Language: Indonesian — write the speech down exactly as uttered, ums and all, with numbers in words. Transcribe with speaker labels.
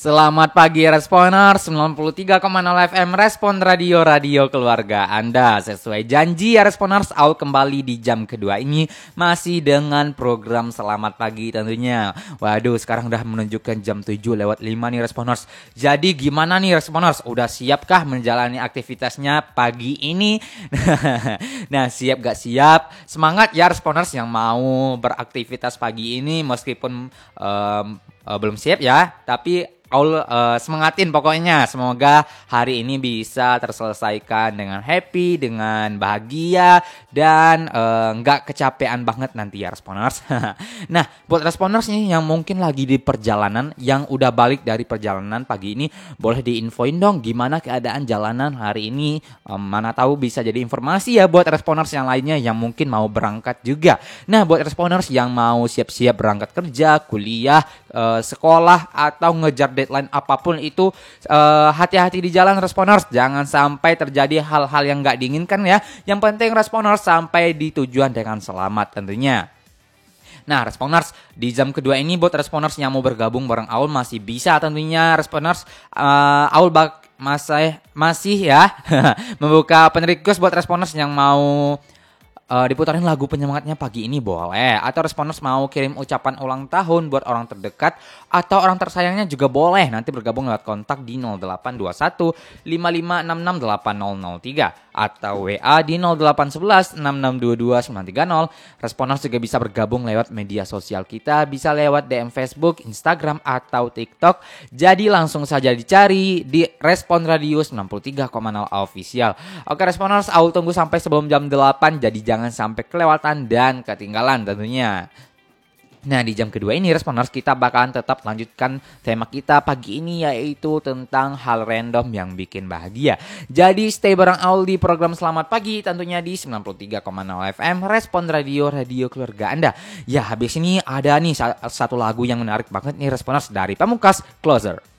Speaker 1: Selamat pagi Responers, sembilan puluh tiga koma nol F M Respon Radio, radio keluarga Anda. Sesuai janji ya Responers, Aul kembali di jam kedua ini masih dengan program Selamat Pagi tentunya. Waduh, sekarang udah menunjukkan jam tujuh lewat lima nih Responers. Jadi gimana nih Responers? Udah siapkah menjalani aktivitasnya pagi ini? Nah, siap gak siap? Semangat ya Responers yang mau beraktivitas pagi ini meskipun um, uh, belum siap ya, tapi Aul uh, semangatin pokoknya. Semoga hari ini bisa terselesaikan dengan happy, dengan bahagia, dan uh, nggak kecapean banget nanti ya Responers. Nah, buat Responers nih yang mungkin lagi di perjalanan, yang udah balik dari perjalanan pagi ini, boleh diinfoin dong gimana keadaan jalanan hari ini. Um, mana tahu bisa jadi informasi ya buat Responers yang lainnya yang mungkin mau berangkat juga. Nah, buat Responers yang mau siap-siap berangkat kerja, kuliah, uh, sekolah, atau ngejar deadline apapun itu, uh, hati-hati di jalan Responers, jangan sampai terjadi hal-hal yang nggak diinginkan ya. Yang penting Responers sampai di tujuan dengan selamat tentunya. Nah Responers, di jam kedua ini buat Responers yang mau bergabung bareng Aul masih bisa tentunya Responers. uh, Aul bak masih masih ya membuka pen request buat Responers yang mau Uh, diputarin lagu penyemangatnya pagi ini boleh. Atau Responers mau kirim ucapan ulang tahun buat orang terdekat atau orang tersayangnya juga boleh. Nanti bergabung lewat kontak di nol delapan dua satu lima lima enam enam delapan nol nol tiga atau W A di nol delapan satu satu enam enam dua dua sembilan tiga nol. Responers juga bisa bergabung lewat media sosial kita, bisa lewat D M Facebook, Instagram, atau TikTok. Jadi langsung saja dicari di Respon Radio sembilan puluh tiga koma nol Official. Oke Responers, Aul tunggu sampai sebelum jam delapan, jadi jangan Jangan sampai kelewatan dan ketinggalan tentunya. Nah di jam kedua ini Responers kita bakalan tetap lanjutkan tema kita pagi ini, yaitu tentang hal random yang bikin bahagia. Jadi stay bareng Aul di program Selamat Pagi tentunya di sembilan puluh tiga koma nol F M Respon Radio, radio keluarga Anda. Ya habis ini ada nih satu lagu yang menarik banget nih Responers dari Pamungkas, Closer.